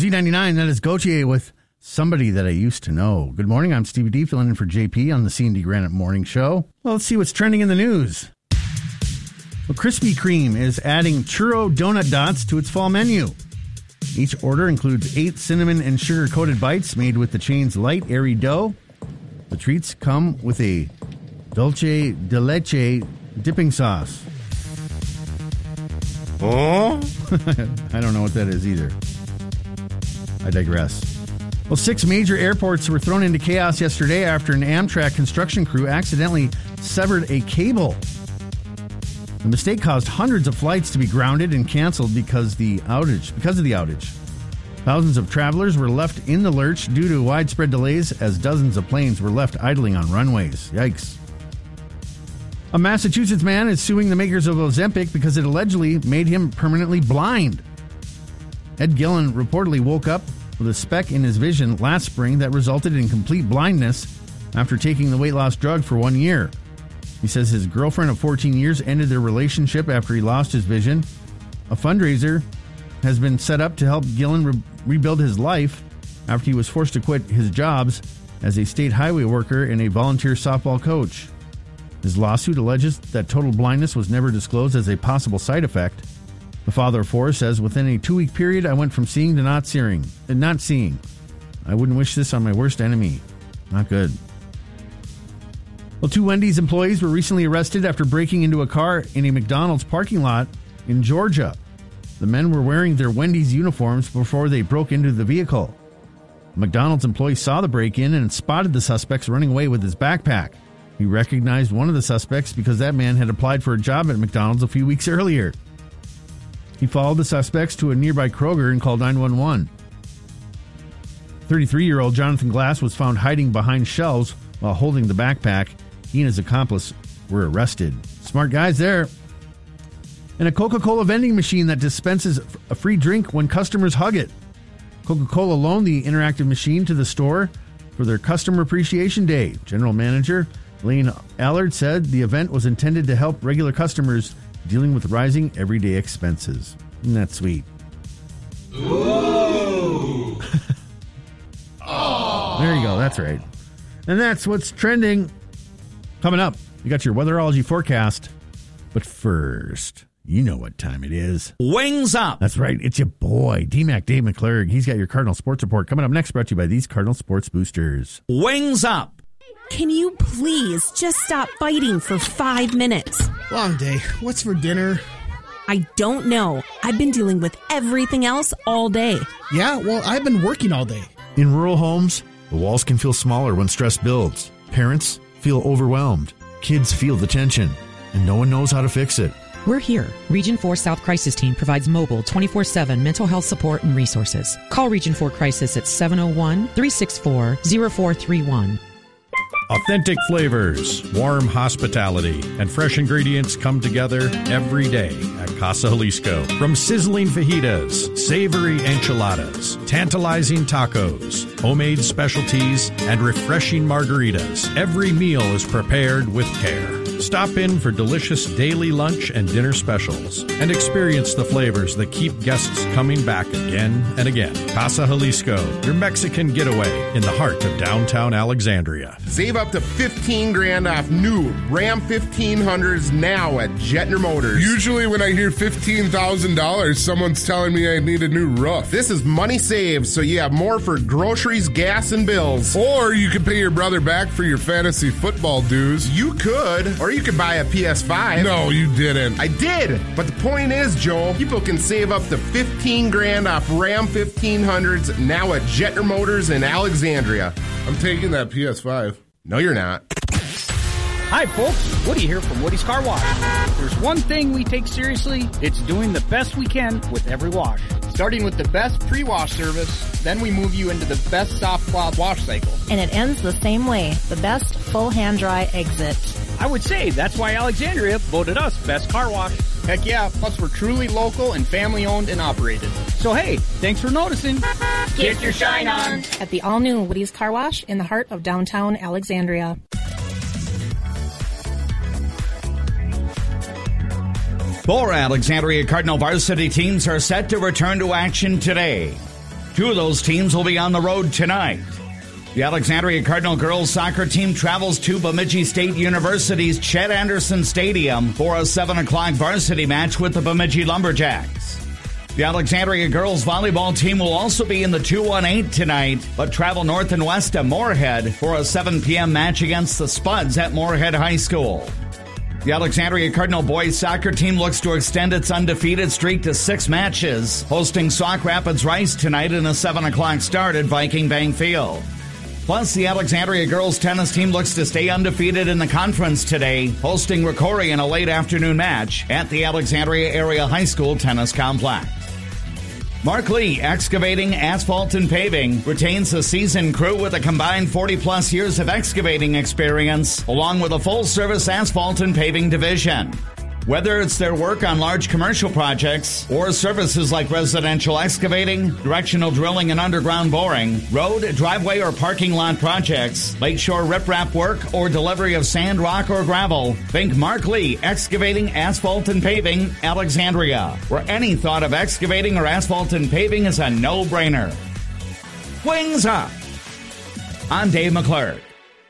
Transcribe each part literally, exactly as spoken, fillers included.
Z ninety-nine, that is Gautier with Somebody That I Used to Know. Good morning, I'm Stevie D, filling in for J P on the C and D Granite Morning Show. Well, let's see what's trending in the news. Well, Krispy Kreme is adding churro donut dots to its fall menu. Each order includes eight cinnamon and sugar-coated bites made with the chain's light, airy dough. The treats come with a dulce de leche dipping sauce. Oh? I don't know what that is either. I digress. Well, six major airports were thrown into chaos yesterday after an Amtrak construction crew accidentally severed a cable. The mistake caused hundreds of flights to be grounded and canceled because the outage. Because of the outage, thousands of travelers were left in the lurch due to widespread delays as dozens of planes were left idling on runways. Yikes. A Massachusetts man is suing the makers of Ozempic because it allegedly made him permanently blind. Ed Gillen reportedly woke up with a speck in his vision last spring that resulted in complete blindness after taking the weight loss drug for one year. He says his girlfriend of fourteen years ended their relationship after he lost his vision. A fundraiser has been set up to help Gillen re- rebuild his life after he was forced to quit his jobs as a state highway worker and a volunteer softball coach. His lawsuit alleges that total blindness was never disclosed as a possible side effect. The father of four says, within a two-week period, I went from seeing to not seeing. And not seeing. I wouldn't wish this on my worst enemy. Not good. Well, two Wendy's employees were recently arrested after breaking into a car in a McDonald's parking lot in Georgia. The men were wearing their Wendy's uniforms before they broke into the vehicle. A McDonald's employee saw the break-in and spotted the suspects running away with his backpack. He recognized one of the suspects because that man had applied for a job at McDonald's a few weeks earlier. He followed the suspects to a nearby Kroger and called nine one one. thirty-three-year-old Jonathan Glass was found hiding behind shelves while holding the backpack. He and his accomplice were arrested. Smart guys there. And a Coca-Cola vending machine that dispenses a free drink when customers hug it. Coca-Cola loaned the interactive machine to the store for their Customer Appreciation Day. General Manager Lane Allard said the event was intended to help regular customers dealing with rising everyday expenses. Isn't that sweet? Ooh. There you go. That's right. And that's what's trending. Coming up, you got your weatherology forecast. But first, you know what time it is. Wings Up. That's right. It's your boy, D-Mac Dave McClurg. He's got your Cardinal Sports Report. Coming up next, brought to you by these Cardinal Sports Boosters. Wings Up. Can you please just stop fighting for five minutes? Long day. What's for dinner? I don't know. I've been dealing with everything else all day. Yeah, well, I've been working all day. In rural homes, the walls can feel smaller when stress builds. Parents feel overwhelmed. Kids feel the tension, and no one knows how to fix it. We're here. Region four South Crisis Team provides mobile twenty-four seven mental health support and resources. Call Region four Crisis at seven oh one, three six four, oh four three one. Authentic flavors, warm hospitality, and fresh ingredients come together every day at Casa Jalisco. From sizzling fajitas, savory enchiladas, tantalizing tacos, homemade specialties, and refreshing margaritas, every meal is prepared with care. Stop in for delicious daily lunch and dinner specials and experience the flavors that keep guests coming back again and again. Casa Jalisco, your Mexican getaway in the heart of downtown Alexandria. Save up to fifteen grand off new Ram fifteen hundreds now at Jetner Motors. Usually when I hear fifteen thousand dollars, someone's telling me I need a new roof. This is money saved, so you have more for groceries, gas, and bills. Or you could pay your brother back for your fantasy football dues. You could, or you could buy a P S five. No, you didn't. I did, but the point is, Joel, people can save up to fifteen grand off Ram fifteen hundreds now at Jetner Motors in Alexandria. I'm taking that P S five. No, you're not. Hi, folks. Woody here from Woody's Car Wash. If there's one thing we take seriously, it's doing the best we can with every wash. Starting with the best pre-wash service, then we move you into the best soft cloth wash cycle. And it ends the same way, the best full hand-dry exit. I would say that's why Alexandria voted us best car wash. Heck yeah, plus we're truly local and family-owned and operated. So hey, thanks for noticing. Get your shine on at the all-new Woody's Car Wash in the heart of downtown Alexandria. Four Alexandria Cardinal varsity teams are set to return to action today. Two of those teams will be on the road tonight. The Alexandria Cardinal girls soccer team travels to Bemidji State University's Chet Anderson Stadium for a seven o'clock varsity match with the Bemidji Lumberjacks. The Alexandria girls volleyball team will also be in the two one eight tonight, but travel north and west to Moorhead for a seven p.m. match against the Spuds at Moorhead High School. The Alexandria Cardinal boys soccer team looks to extend its undefeated streak to six matches, hosting Sauk Rapids Rice tonight in a seven o'clock start at Viking Bank Field. Plus, the Alexandria girls tennis team looks to stay undefeated in the conference today, hosting Ricori in a late afternoon match at the Alexandria Area High School Tennis Complex. Mark Lee Excavating, Asphalt, and Paving retains a seasoned crew with a combined forty-plus years of excavating experience, along with a full-service asphalt and paving division. Whether it's their work on large commercial projects or services like residential excavating, directional drilling, and underground boring, road, driveway, or parking lot projects, lakeshore riprap work, or delivery of sand, rock, or gravel, think Mark Lee Excavating, Asphalt, and Paving, Alexandria, where any thought of excavating or asphalt and paving is a no-brainer. Wings up! I'm Dave McClurg.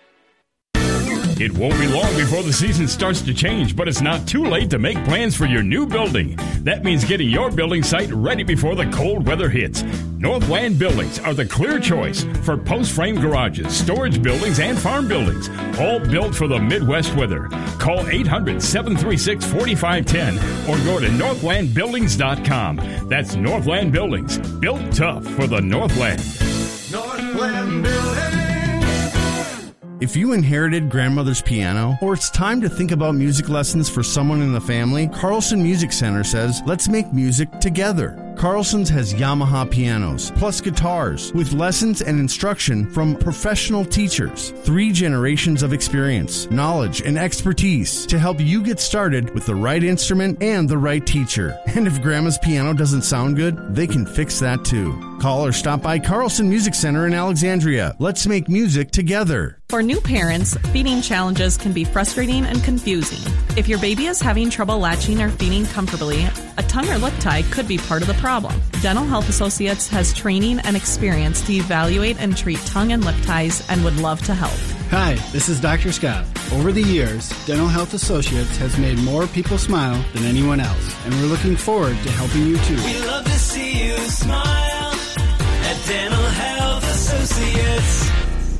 It won't be long before the season starts to change, but it's not too late to make plans for your new building. That means getting your building site ready before the cold weather hits. Northland Buildings are the clear choice for post-frame garages, storage buildings, and farm buildings, all built for the Midwest weather. Call eight hundred, seven three six, four five one zero or go to northland buildings dot com. That's Northland Buildings, built tough for the Northland. Northland Buildings. If you inherited grandmother's piano, or it's time to think about music lessons for someone in the family, Carlson Music Center says, let's make music together. Carlson's has Yamaha pianos, plus guitars, with lessons and instruction from professional teachers. Three generations of experience, knowledge, and expertise to help you get started with the right instrument and the right teacher. And if grandma's piano doesn't sound good, they can fix that too. Call or stop by Carlson Music Center in Alexandria. Let's make music together. For new parents, feeding challenges can be frustrating and confusing. If your baby is having trouble latching or feeding comfortably, a tongue or lip tie could be part of the problem. Dental Health Associates has training and experience to evaluate and treat tongue and lip ties and would love to help. Hi, this is Doctor Scott. Over the years, Dental Health Associates has made more people smile than anyone else, and we're looking forward to helping you too. We love to see you smile at Dental Health Associates.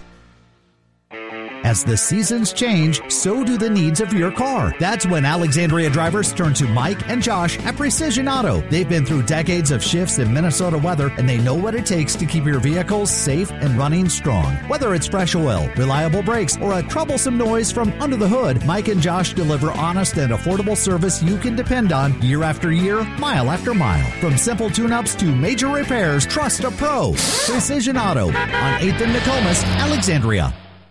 As the seasons change, so do the needs of your car. That's when Alexandria drivers turn to Mike and Josh at Precision Auto. They've been through decades of shifts in Minnesota weather, and they know what it takes to keep your vehicles safe and running strong. Whether it's fresh oil, reliable brakes, or a troublesome noise from under the hood, Mike and Josh deliver honest and affordable service you can depend on year after year, mile after mile. From simple tune-ups to major repairs, trust a pro. Precision Auto on eighth and Nokomis, Alexandria.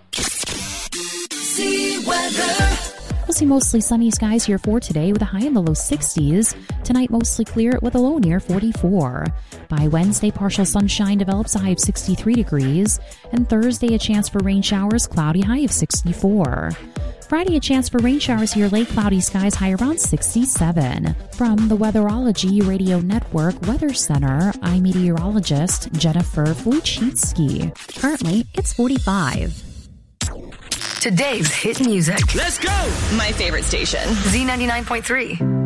Weather. We'll see mostly sunny skies here for today with a high in the low sixties. Tonight, mostly clear with a low near forty-four. By Wednesday, partial sunshine develops, a high of sixty-three degrees. And Thursday, a chance for rain showers, cloudy, high of sixty-four. Friday, a chance for rain showers here late, cloudy skies, high around sixty-seven. From the Weatherology Radio Network Weather Center, I'm meteorologist Jennifer Wojcicki. Currently, it's forty-five. Today's hit music. Let's go! My favorite station, Z ninety-nine point three.